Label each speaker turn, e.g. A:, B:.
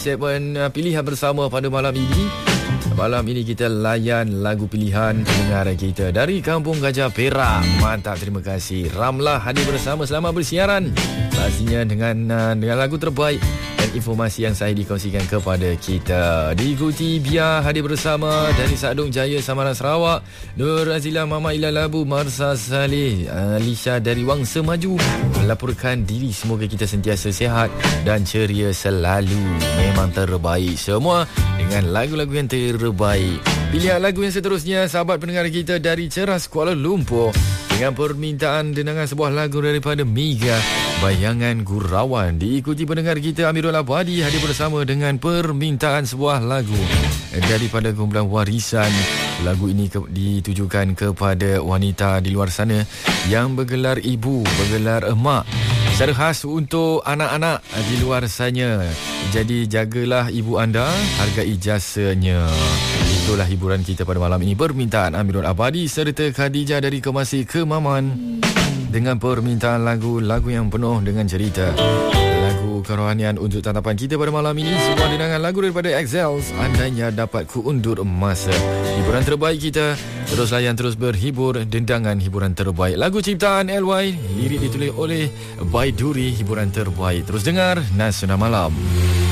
A: segmen pilihan bersama pada malam ini. Malam ini kita layan lagu pilihan pendengar kita dari Kampung Gajah Perak. Mantap, terima kasih. Ramlah hadir bersama selama bersiaran. Pastinya dengan lagu terbaik dan informasi yang saya dikongsikan kepada kita. Diikuti Bia hadir bersama dari Sadung Jaya, Samaran, Sarawak. Nur Azila, Mama Ila Labu, Marsa Saleh, Alisha dari Wangsa Maju melaporkan diri. Semoga kita sentiasa sihat dan ceria selalu. Memang terbaik semua dengan lagu-lagu yang terbaik. Pilihan lagu yang seterusnya, sahabat pendengar kita dari Ceras, Kuala Lumpur, dengan permintaan dendangan sebuah lagu daripada Mega, Bayangan Gurauan. Diikuti pendengar kita Amirul Abadi hadir bersama dengan permintaan sebuah lagu daripada kumpulan Warisan. Lagu ini ditujukan kepada wanita di luar sana yang bergelar ibu, bergelar emak, secara khas untuk anak-anak di luar sana. Jadi jagalah ibu anda, hargai jasanya. Itulah hiburan kita pada malam ini. Permintaan Amirul Abadi serta Khadijah dari Kemasi Kemaman dengan permintaan lagu-lagu yang penuh dengan cerita. Lagu kerohanian untuk tatapan kita pada malam ini. Sebuah dendangan lagu daripada Excels, Andainya Dapat Ku Undur Masa. Hiburan terbaik kita. Terus layan, terus berhibur. Dendangan hiburan terbaik. Lagu ciptaan LY, lirik ditulis oleh Baiduri. Hiburan terbaik. Terus dengar Nasuna Malam.